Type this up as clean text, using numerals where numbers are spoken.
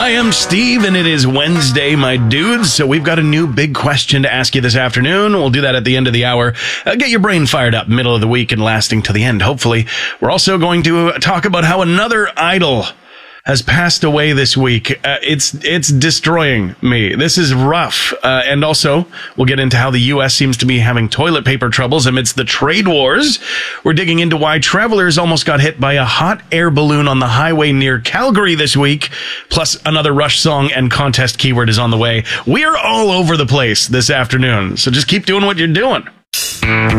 I am Steve, and it is Wednesday, my dudes. So we've got a new big question to ask you this afternoon. We'll do that at the end of the hour. Get your brain fired up, middle of the week and lasting to the end, hopefully. We're also going to talk about how another idol has passed away this week. It's destroying me. This is rough. And also, we'll get into how the U.S. seems to be having toilet paper troubles amidst the trade wars. We're digging into why travelers almost got hit by a hot air balloon on the highway near Calgary this week. Plus, another Rush song and contest keyword is on the way. We're all over the place this afternoon, so just keep doing what you're doing.